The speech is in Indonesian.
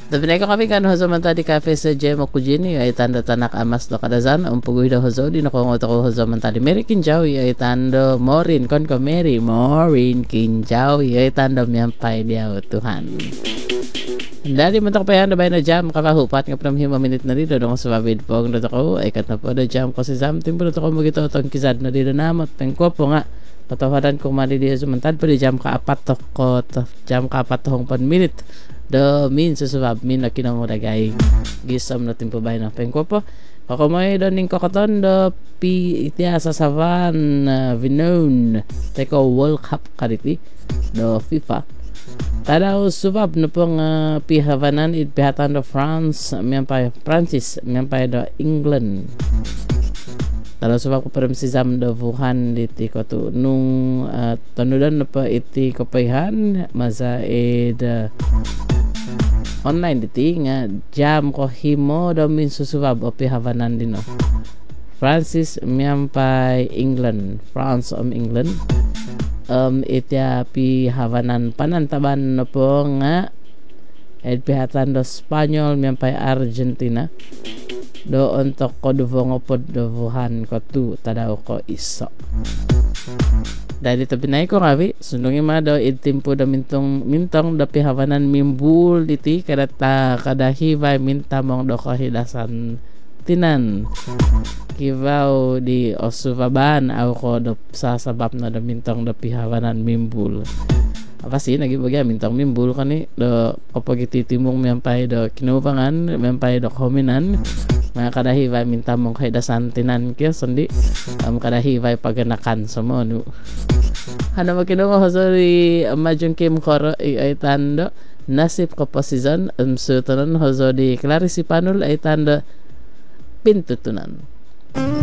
Dabinay ko kami kan hozo man tadi cafe sa Jemo Kujini ay tanda tanak amas do kadazan umpugoy do hozo di nakongot ko hozo man tadi Mary Kinjawi ay tando Morin kon ko Mary Morin Kinjawi ay tando miyampay diyaw Tuhan. Dari mentok pa yan na jam kakahupat nga from hima minute na dito dong sa babid po ang ko ay kat na po na jam ko si Sam timpo na ko magito tong kisad na dito namot pengko po nga patawadan kong mali diya sumantad pa di jam ka apat ko jam ka apat hong pan minute do min susubab min na kinamuragay gisam na timpo bay na pengko po kakumay do ning kokoton do pi itiya sa savan vinon teko World Cup kariti do FIFA tadaw subab na pong pihavanan pihatan do France miyampay Francis miyampay do England tadaw subab ko parang si Zam do Wuhan diti ko to nung tanudan na pa iti kapayhan masaid online diti nga jam ko himo do min susubab o pihavanan din no Francis miyampay England France England itya pihavanan panantaban na po nga pihatan do Spanyol miyampay Argentina doon to ko duvong po duvuhan ko tu tadaw ko iso dahil ito binay ko ngawi sundungin ma do itimpo da mintong da pihavanan mimbul diti kada hivay mintamong do kahidasan tinan kibaw di osuvaban aw ko do sasabab na do mintong do pihavanan mimbul apa sih nagibagya mintong mimbul kani do kapag ititimong miyampay do kinupangan miyampay do hominan mga kadahivay mintamong kahidasan tinan kaya sundi kadahivay paganakan sa mo no hana makinungo hosori majung kim koro ay tando nasib ko posizon sutunan hosori Clarisse Panul ay tando pintutunan